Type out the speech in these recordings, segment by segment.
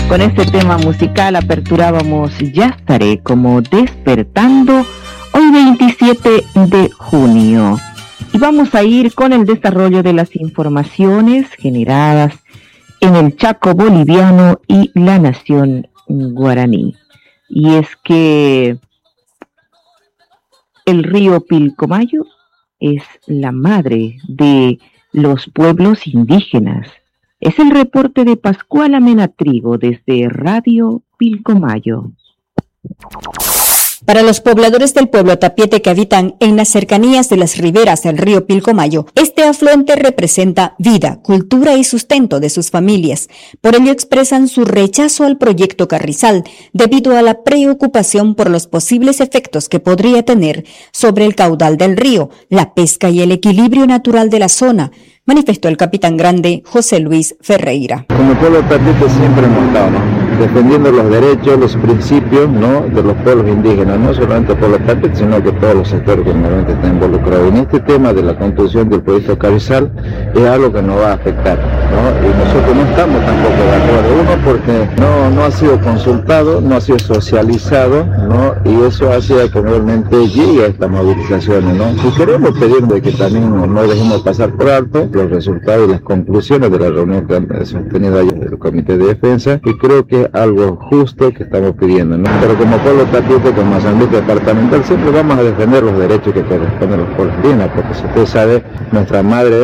Con este tema musical aperturábamos Ya Estaré como Despertando hoy 27 de junio. Y vamos a ir con el desarrollo de las informaciones generadas en el Chaco boliviano y la nación guaraní. Y es que el río Pilcomayo es la madre de los pueblos indígenas. Es el reporte de Pascuala Mena Trigo desde Radio Pilcomayo. Para los pobladores del pueblo Tapiete que habitan en las cercanías de las riberas del río Pilcomayo, este afluente representa vida, cultura y sustento de sus familias. Por ello expresan su rechazo al proyecto Carrizal, debido a la preocupación por los posibles efectos que podría tener sobre el caudal del río, la pesca y el equilibrio natural de la zona, manifestó el capitán grande José Luis Ferreira. Como pueblo tapiete siempre hemos estado, defendiendo los derechos, los principios, de los pueblos indígenas, no solamente el pueblo tapiete, sino que todos los sectores que normalmente están involucrados. En este tema de la construcción del proyecto Carrizal es algo que nos va a afectar, y nosotros no estamos tampoco de acuerdo, uno porque no ha sido consultado, no ha sido socializado, y eso hace que realmente llegue a estas movilizaciones, Y queremos pedir de que también no dejemos pasar por alto los resultados y las conclusiones de la reunión que han sostenido ayer el Comité de Defensa, y creo que es algo justo que estamos pidiendo, Pero como pueblo tapiete, como asamblea departamental, siempre vamos a defender los derechos que corresponden a los pueblos indígenas, porque si usted sabe, nuestra madre,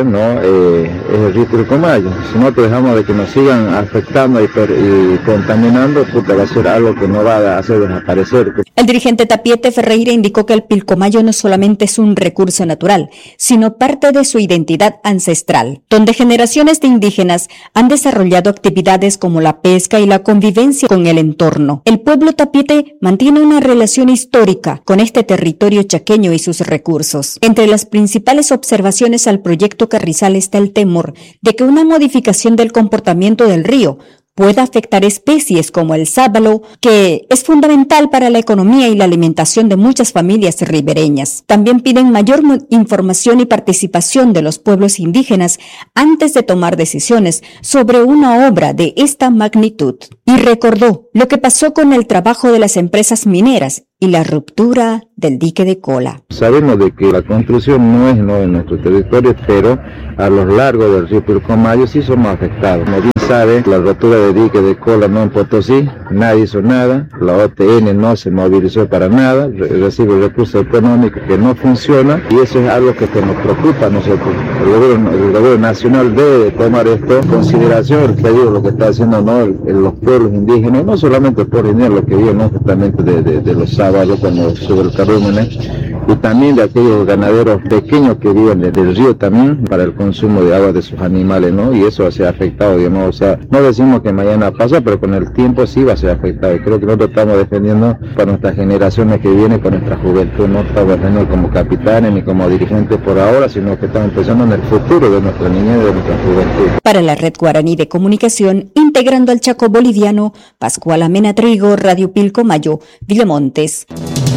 es el río Pilcomayo. Si no dejamos de que nos sigan afectando y contaminando, va a ser algo que no va a hacer desaparecer. El dirigente Tapiete Ferreira indicó que el Pilcomayo no solamente es un recurso natural, sino parte de su identidad ancestral, donde generaciones de indígenas han desarrollado actividades como la pesca y la convivencia con el entorno. El pueblo tapiete mantiene una relación histórica con este territorio chaqueño y sus recursos. Entre las principales observaciones al proyecto Carrizal está el temor de que una modificación del comportamiento del río pueda afectar especies como el sábalo, que es fundamental para la economía y la alimentación de muchas familias ribereñas. También piden mayor información y participación de los pueblos indígenas antes de tomar decisiones sobre una obra de esta magnitud. Y recordó lo que pasó con el trabajo de las empresas mineras y la ruptura del dique de Cola. Sabemos de que la construcción no es en nuestro territorio, pero a lo largo del río Pilcomayo sí somos afectados. Como bien sabe, la rotura del dique de Cola en Potosí, nadie hizo nada, la OTN no se movilizó para nada, recibe recursos económicos que no funcionan, y eso es algo que nos preocupa a nosotros. El gobierno nacional debe tomar esto en consideración, el pedido, lo que está haciendo los pueblos indígenas, no solamente el pueblo indígena, lo que viven justamente de los sábados cuando sube el carrúmenes, y también de aquellos ganaderos pequeños que viven del río también para el consumo de agua de sus animales, y eso se ha afectado, digamos, o sea, no decimos que mañana pasa, pero con el tiempo sí va a ser afectado, y creo que nosotros estamos defendiendo para nuestras generaciones que vienen, con nuestra juventud, no estamos defendiendo como capitanes ni como dirigentes por ahora, sino que estamos pensando en el futuro de nuestra niñez y de nuestra juventud. Para la Red Guaraní de Comunicación, integrando al Chaco boliviano, Pascuala Mena Trigo, Radio Pilcomayo, Villamontes.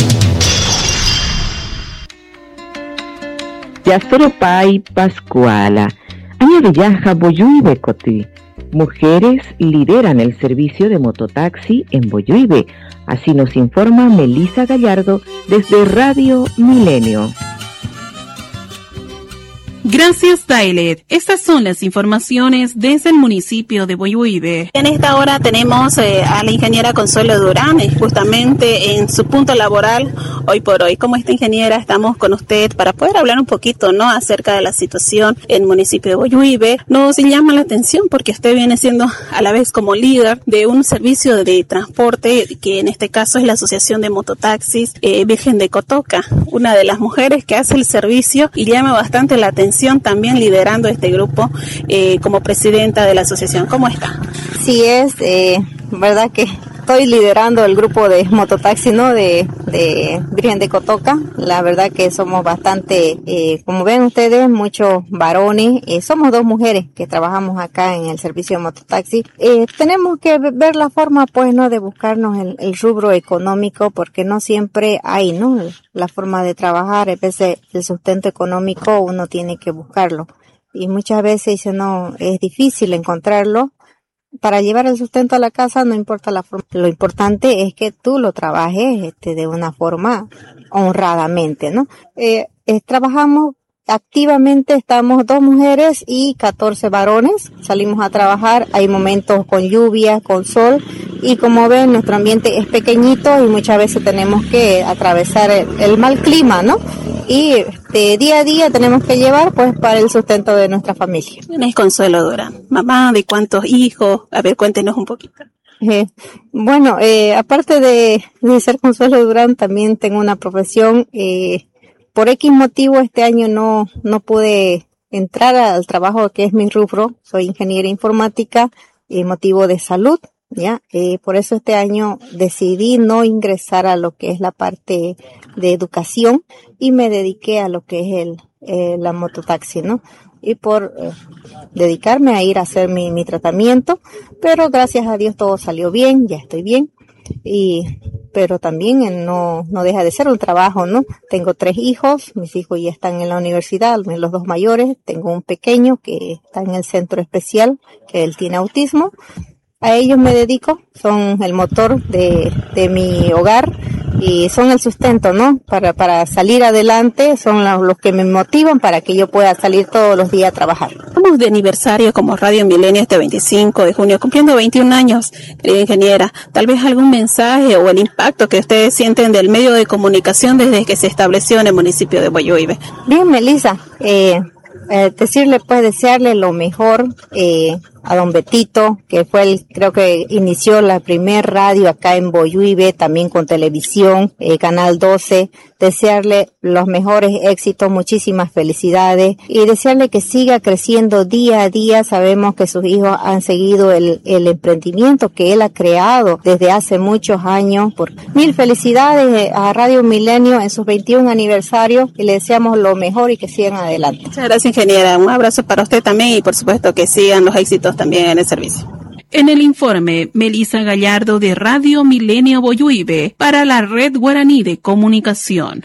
Yastoropay Pascuala, Añavillaja Boyuibe Coti. Mujeres lideran el servicio de mototaxi en Boyuibe. Así nos informa Melisa Gallardo desde Radio Milenio. Gracias, Tailet. Estas son las informaciones desde el municipio de Boyuibe. En esta hora tenemos a la ingeniera Consuelo Durán, justamente en su punto laboral hoy por hoy. Como esta ingeniera, estamos con usted para poder hablar un poquito, acerca de la situación en el municipio de Boyuibe. Nos llama la atención porque usted viene siendo a la vez como líder de un servicio de transporte, que en este caso es la Asociación de Mototaxis Virgen de Cotoca, una de las mujeres que hace el servicio, y llama bastante la atención también liderando este grupo como presidenta de la asociación. ¿Cómo está? Sí, verdad que estoy liderando el grupo de mototaxi, de Virgen de Cotoca. La verdad que somos bastante, como ven ustedes, muchos varones. Somos 2 mujeres que trabajamos acá en el servicio de mototaxi. Tenemos que ver la forma, de buscarnos el rubro económico, porque no siempre hay, la forma de trabajar. A veces el sustento económico uno tiene que buscarlo. Y muchas veces es difícil encontrarlo. para llevar el sustento a la casa no importa la forma. Lo importante es que tú lo trabajes de una forma honradamente, ¿no? Trabajamos activamente, estamos 2 mujeres y 14 varones. Salimos a trabajar, hay momentos con lluvia, con sol, y como ven, nuestro ambiente es pequeñito y muchas veces tenemos que atravesar el mal clima, ¿no? Y día a día tenemos que llevar pues para el sustento de nuestra familia. ¿Quién es Consuelo Durán? Mamá de cuántos hijos, a ver, cuéntenos un poquito. Bueno, aparte de ser Consuelo Durán, también tengo una profesión. Por X motivo este año no pude entrar al trabajo que es mi rubro. Soy ingeniera informática, motivo de salud, ¿ya? Por eso este año decidí no ingresar a lo que es la parte de educación y me dediqué a lo que es la mototaxi, ¿no? Y por dedicarme a ir a hacer mi tratamiento, pero gracias a Dios todo salió bien, ya estoy bien. Pero también no deja de ser un trabajo, ¿no? Tengo 3 hijos, mis hijos ya están en la universidad, los 2 mayores, tengo un pequeño que está en el centro especial, que él tiene autismo. A ellos me dedico, son el motor de mi hogar y son el sustento, ¿no? Para salir adelante, son los que me motivan para que yo pueda salir todos los días a trabajar. Estamos de aniversario como Radio Milenio este 25 de junio, cumpliendo 21 años, querida ingeniera. Tal vez algún mensaje o el impacto que ustedes sienten del medio de comunicación desde que se estableció en el municipio de Boyuibe. Bien, Melissa, desearle lo mejor a don Betito, que fue creo que inició la primer radio acá en Boyuibe, también con televisión, Canal 12, desearle los mejores éxitos, muchísimas felicidades y desearle que siga creciendo día a día. Sabemos que sus hijos han seguido el emprendimiento que él ha creado desde hace muchos años. Mil felicidades a Radio Milenio en sus 21 aniversarios y le deseamos lo mejor y que sigan adelante. Muchas gracias, ingeniera. Un abrazo para usted también y por supuesto que sigan los éxitos también en el servicio. En el informe, Melissa Gallardo de Radio Milenio Boyuibe para la Red Guaraní de Comunicación.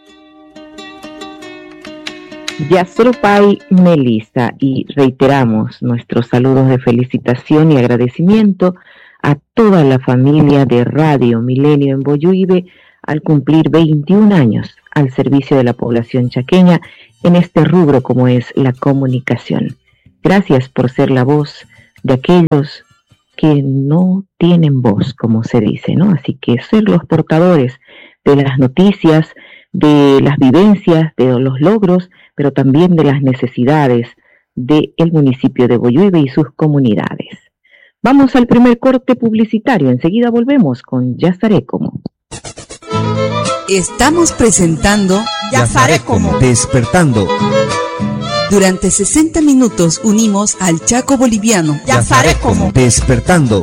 Yasropay Melissa, y reiteramos nuestros saludos de felicitación y agradecimiento a toda la familia de Radio Milenio en Boyuibe al cumplir 21 años al servicio de la población chaqueña en este rubro como es la comunicación. Gracias por ser la voz de aquellos que no tienen voz, como se dice, ¿no? Así que ser los portadores de las noticias, de las vivencias, de los logros, pero también de las necesidades del municipio de Boyuibe y sus comunidades. Vamos al primer corte publicitario, enseguida volvemos con Ya Estaré Como. Estamos presentando Ya Estaré Como, despertando. Durante 60 minutos unimos al Chaco boliviano. Ya Estaré Como, despertando.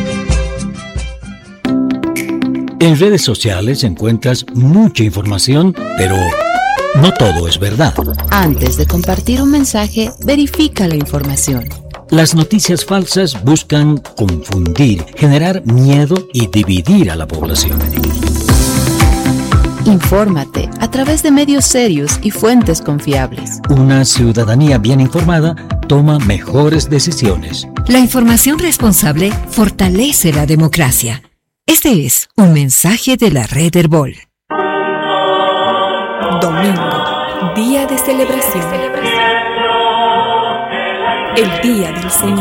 En redes sociales encuentras mucha información, pero no todo es verdad. Antes de compartir un mensaje, verifica la información. Las noticias falsas buscan confundir, generar miedo y dividir a la población. Infórmate a través de medios serios y fuentes confiables. Una ciudadanía bien informada toma mejores decisiones. La información responsable fortalece la democracia. Este es un mensaje de la Red Herbol. Domingo, día de celebración. El día del Señor.